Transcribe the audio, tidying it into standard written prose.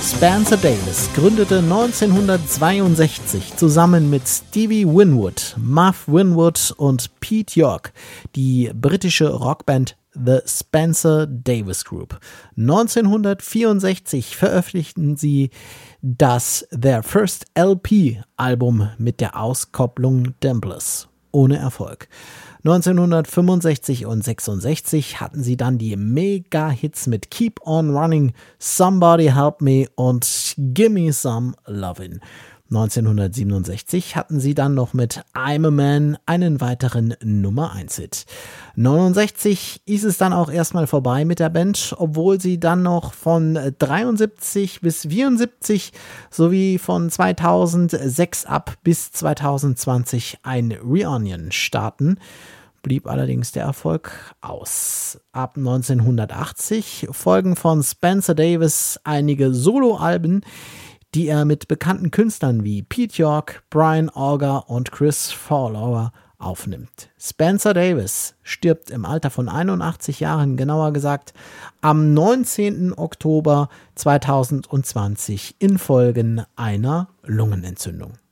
Spencer Davis gründete 1962 zusammen mit Stevie Winwood, Muff Winwood und Pete York die britische Rockband The Spencer Davis Group. 1964 veröffentlichten sie das Their First LP-Album mit der Auskopplung Damblers. Ohne Erfolg. 1965 und 66 hatten sie dann die Mega-Hits mit Keep on Running, Somebody Help Me und Gimme Some Lovin'. 1967 hatten sie dann noch mit I'm a Man einen weiteren Nummer-1-Hit. 69 ist es dann auch erstmal vorbei mit der Band, obwohl sie dann noch von 73 bis 74 sowie von 2006 ab bis 2020 ein Reunion starten. Blieb allerdings der Erfolg aus. Ab 1980 folgen von Spencer Davis einige Soloalben, die er mit bekannten Künstlern wie Pete York, Brian Auger und Chris Fowler aufnimmt. Spencer Davis stirbt im Alter von 81 Jahren, genauer gesagt, am 19. Oktober 2020 infolge einer Lungenentzündung.